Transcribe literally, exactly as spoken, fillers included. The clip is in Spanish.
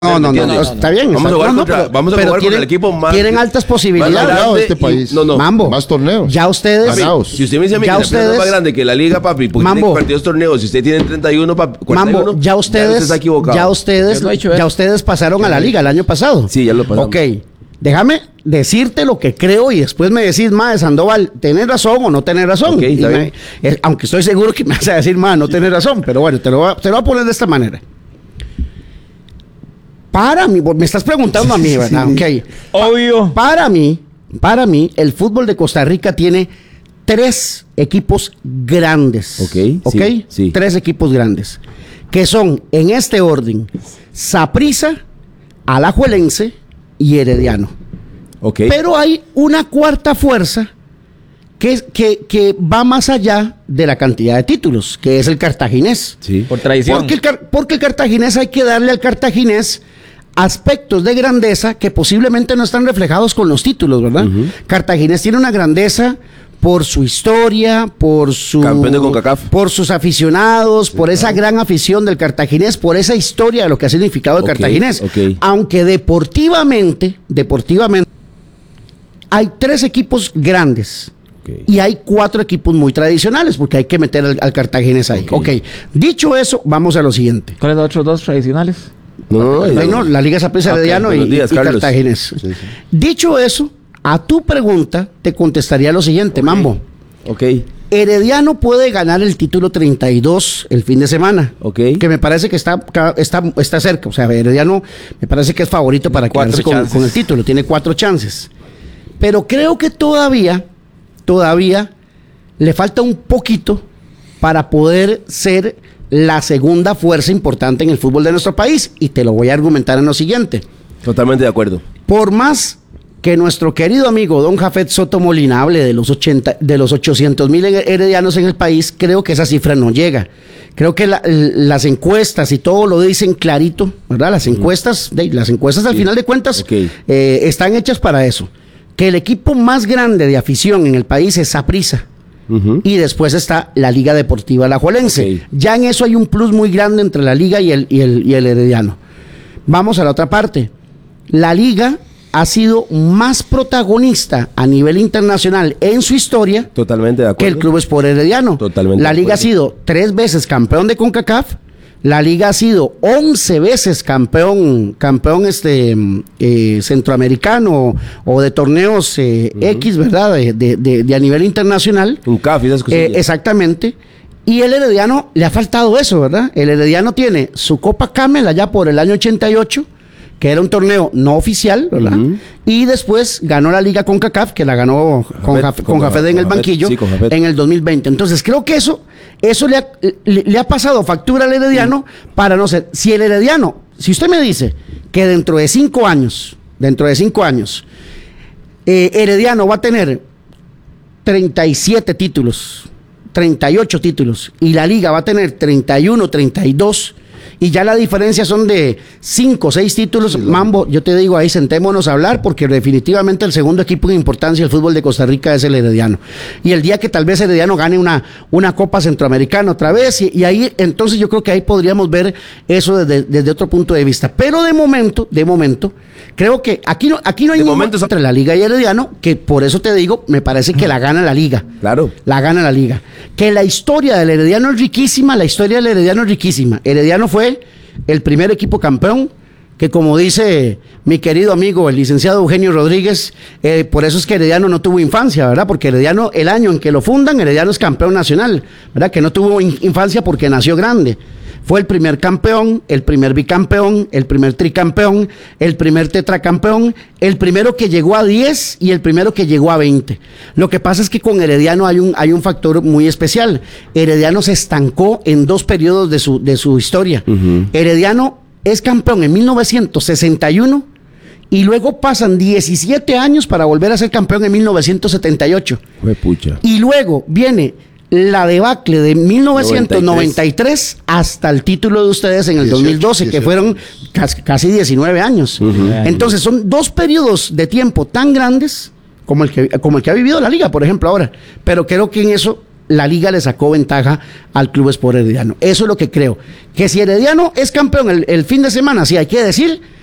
No, no, no, no, está bien. Vamos a jugar, contra, pero, vamos a jugar tienen, con el equipo más. Tienen altas posibilidades de este país. No, no. Mambo. Más torneos. Ya ustedes. Ganados. Si usted me dice a mí ya que ustedes, la es más grande que la liga, papi, porque Mambo, tiene cuarenta y dos torneos, si usted tiene treinta y uno, papi, cuarenta y uno, Mambo, ya ustedes, ya usted está equivocado. ya ustedes, hecho, ya ustedes pasaron a la liga el año pasado. Sí, ya lo pasamos. Ok, déjame decirte lo que creo y después me decís, ma, Sandoval, ¿tenés razón o no tenés razón? Okay, está me, bien. eh, aunque estoy seguro que me vas a decir, ma, no tenés razón, pero bueno, te lo, voy a, te lo voy a poner de esta manera. Para mí, me estás preguntando a mí, ¿verdad? Sí. Ok. Obvio. Para mí, para mí, el fútbol de Costa Rica tiene tres equipos grandes. Ok, ¿Ok? sí, sí. Tres equipos grandes. Que son, en este orden, Saprissa, Alajuelense y Herediano. Ok. Pero hay una cuarta fuerza que, que, que va más allá de la cantidad de títulos, que es el cartaginés. Sí. Por tradición. Porque el, porque el cartaginés hay que darle al cartaginés aspectos de grandeza que posiblemente no están reflejados con los títulos, ¿verdad? Uh-huh. Cartaginés tiene una grandeza por su historia, por su campeón de CONCACAF, por sus aficionados, sí, por claro. esa gran afición del cartaginés, por esa historia de lo que ha significado el okay, cartaginés. Okay. Aunque deportivamente, deportivamente hay tres equipos grandes. Okay. Y hay cuatro equipos muy tradicionales, porque hay que meter al, al cartaginés ahí. Okay. ok, dicho eso, vamos a lo siguiente. ¿Cuáles son los otros dos tradicionales? No, no, no, no la Liga Saprissa Herediano okay, y, días, y Cartaginés. Sí, sí. Dicho eso, a tu pregunta te contestaría lo siguiente, okay. Mambo. Ok. Herediano puede ganar el título treinta y dos el fin de semana. Ok. Que me parece que está, está, está cerca. O sea, Herediano me parece que es favorito para quedarse con, con el título. Tiene cuatro chances. Pero creo que todavía, todavía le falta un poquito para poder ser la segunda fuerza importante en el fútbol de nuestro país. Y te lo voy a argumentar en lo siguiente. Totalmente de acuerdo. Por más que nuestro querido amigo don Jafet Soto Molina hable de los, ochenta, de los ochocientos mil heredianos en el país, creo que esa cifra no llega. Creo que la, las encuestas y todo lo dicen clarito, ¿verdad? Las encuestas, de, las encuestas al sí. final de cuentas okay. eh, están hechas para eso. Que el equipo más grande de afición en el país es Saprissa. Uh-huh. Y después está la Liga Deportiva Alajuelense. Okay. Ya en eso hay un plus muy grande entre la Liga y el, y, el, y el Herediano. Vamos a la otra parte. La Liga ha sido más protagonista a nivel internacional en su historia Totalmente de acuerdo. que el Club Sport Herediano. Totalmente la Liga ha sido tres veces campeón de CONCACAF. La Liga ha sido once veces campeón, campeón este eh, centroamericano o de torneos eh, uh-huh. X, ¿verdad? De, de, de, de a nivel internacional. Un C A F y esas cosillas. Eh, exactamente. Y el Herediano le ha faltado eso, ¿verdad? El Herediano tiene su Copa Camel allá por el año ochenta y ocho, que era un torneo no oficial, ¿verdad? Uh-huh. Y después ganó la Liga CONCACAF, que la ganó con Jafet, con Jafet en el banquillo sí, en el dos mil veinte. Entonces creo que eso, eso le ha, le, le ha pasado factura al Herediano uh-huh. para no ser. Si el Herediano, si usted me dice que dentro de cinco años, dentro de cinco años, eh, Herediano va a tener treinta y siete títulos, treinta y ocho títulos, y la Liga va a tener treinta y uno, treinta y dos, y ya la diferencia son de cinco o seis títulos, sí, Mambo, yo te digo ahí, sentémonos a hablar, porque definitivamente el segundo equipo en importancia del fútbol de Costa Rica es el Herediano. Y el día que tal vez Herediano gane una, una Copa Centroamericana otra vez, y, y ahí, entonces yo creo que ahí podríamos ver eso desde, desde otro punto de vista. Pero de momento, de momento, creo que aquí no, aquí no hay ningún momento entre la Liga y Herediano, que por eso te digo, me parece que la gana la Liga. Claro. La gana la Liga. Que la historia del Herediano es riquísima, la historia del Herediano es riquísima. Herediano fue el primer equipo campeón, que como dice mi querido amigo el licenciado Eugenio Rodríguez, eh, por eso es que Herediano no tuvo infancia, ¿verdad? Porque Herediano, el año en que lo fundan, Herediano es campeón nacional, ¿verdad? Que no tuvo in- infancia porque nació grande. Fue el primer campeón, el primer bicampeón, el primer tricampeón, el primer tetracampeón, el primero que llegó a diez y el primero que llegó a veinte. Lo que pasa es que con Herediano hay un, hay un factor muy especial. Herediano se estancó en dos periodos de su, de su historia. Uh-huh. Herediano es campeón en mil novecientos sesenta y uno y luego pasan diecisiete años para volver a ser campeón en mil novecientos setenta y ocho. Fue pucha. Y luego viene la debacle de mil novecientos noventa y tres hasta el título de ustedes en el dieciocho, dos mil doce, dieciocho. Que fueron casi, casi diecinueve años. Uh-huh. Entonces son dos periodos de tiempo tan grandes como el que, como el que ha vivido la Liga, por ejemplo, ahora. Pero creo que en eso la liga le sacó ventaja al Club Sport Herediano. Eso es lo que creo. Que si Herediano es campeón el, el fin de semana, sí hay que decir,